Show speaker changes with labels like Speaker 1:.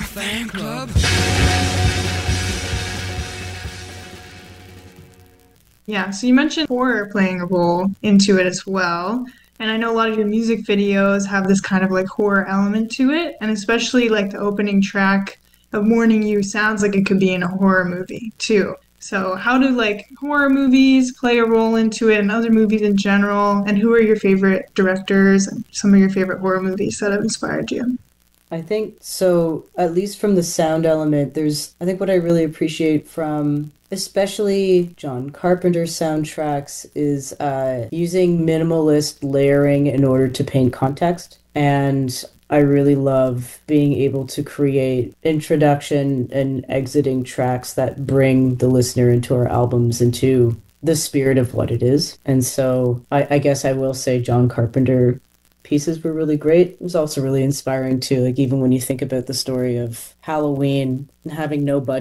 Speaker 1: fan club.
Speaker 2: Yeah, so you mentioned horror playing a role into it as well. And I know a lot of your music videos have this kind of like horror element to it, and especially like the opening track of Morning You sounds like it could be in a horror movie too. So, how do like horror movies play a role into it and other movies in general? And who are your favorite directors and some of your favorite horror movies that have inspired you?
Speaker 3: I think so, at least from the sound element, I think what I really appreciate from especially John Carpenter's soundtracks is using minimalist layering in order to paint context. And I really love being able to create introduction and exiting tracks that bring the listener into our albums, into the spirit of what it is. And so I guess I will say John Carpenter pieces were really great. It was also really inspiring too, like even when you think about the story of Halloween and having no budget